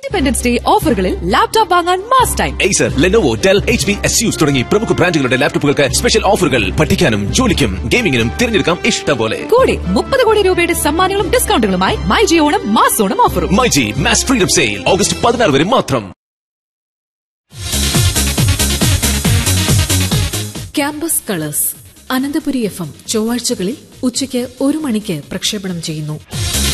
Independence day ഓഫറുകളിൽ laptop വാങ്ങാൻ mass time. Acer, Lenovo, Dell, HP, Asus തുടങ്ങി പ്രമുഖ ബ്രാൻഡുകളുടെ ലാപ്ടോപ്പുകൾക്ക് സ്പെഷ്യൽ ഓഫറുകൾ. പഠിക്കാനും ജോലിക്കും ഗെയിമിംഗിനും തിരഞ്ഞെടുക്കാം ഇഷ്ടം പോലെ. കൂടെ 30 കോടി രൂപയുടെ സമ്മാനങ്ങളും ഡിസ്കൗണ്ടുകളുമായി മൈജി ഓണം മാസ് ഓണം ഓഫറും. MyG mass freedom sale August 16 വരെ മാത്രം. ക്യാമ്പസ് കളേഴ്സ് അനന്തപുരി FM ചൊവ്വാഴ്ചകളിൽ ഉച്ചയ്ക്ക് 1 മണിക്ക് പ്രക്ഷേപണം ചെയ്യുന്നു.